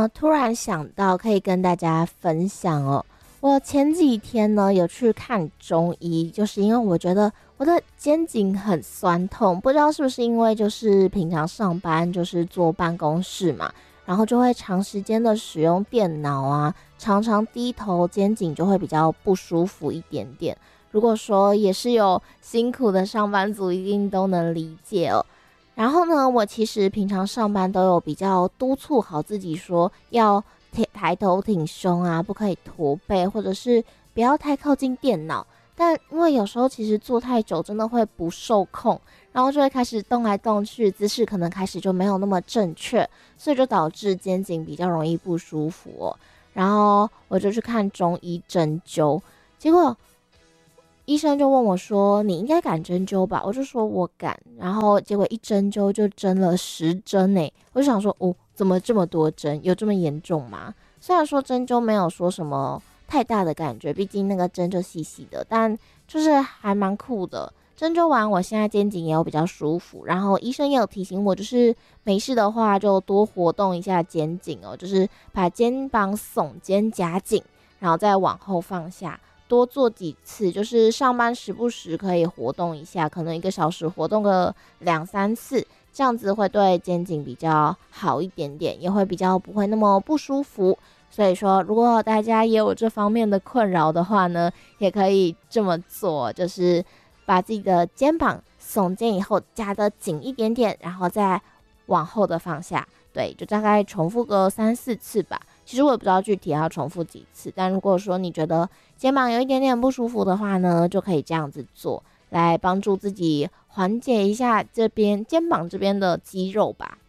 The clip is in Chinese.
呢，突然想到可以跟大家分享哦。我前几天呢有去看中医，就是因为我觉得我的肩颈很酸痛，不知道是不是因为就是平常上班就是坐办公室嘛，然后就会长时间的使用电脑啊，常常低头，肩颈就会比较不舒服一点点。如果说也是有辛苦的上班族，一定都能理解哦。然后呢，我其实平常上班都有比较督促好自己，说要抬头挺胸啊，不可以驼背，或者是不要太靠近电脑。但因为有时候其实坐太久真的会不受控，然后就会开始动来动去，姿势可能开始就没有那么正确，所以就导致肩颈比较容易不舒服哦。然后我就去看中医针灸，结果医生就问我说：“你应该敢针灸吧？”我就说：“我敢。”然后结果一针灸就针了10针呢。我就想说：“哦，怎么这么多针？有这么严重吗？”虽然说针灸没有说什么太大的感觉，毕竟那个针就细细的，但就是还蛮酷的。针灸完，我现在肩颈也有比较舒服，然后医生也有提醒我，就是没事的话就多活动一下肩颈哦，就是把肩膀耸肩夹紧，然后再往后放下。多做几次，就是上班时不时可以活动一下，可能1个小时活动个2、3次，这样子会对肩颈比较好一点点，也会比较不会那么不舒服。所以说，如果大家也有这方面的困扰的话呢，也可以这么做，就是把自己的肩膀耸肩以后夹得紧一点点，然后再往后的放下。对，就大概重复个3、4次吧。其实我也不知道具体要重复几次，但如果说你觉得肩膀有一点点不舒服的话呢，就可以这样子做，来帮助自己缓解一下这边肩膀这边的肌肉吧。